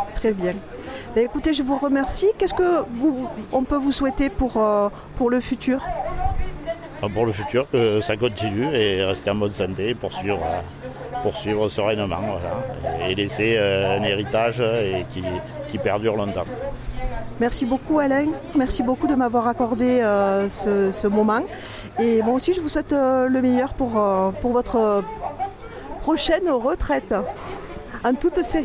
Très bien. Ben, écoutez, je vous remercie. Qu'est-ce que on peut vous souhaiter pour le futur ? Pour le futur, que ça continue et rester en bonne santé et poursuivre sereinement, voilà, et laisser un héritage qui perdure longtemps. Merci beaucoup Alain, merci beaucoup de m'avoir accordé ce moment. Et moi aussi je vous souhaite le meilleur pour votre prochaine retraite. En toute sérénité.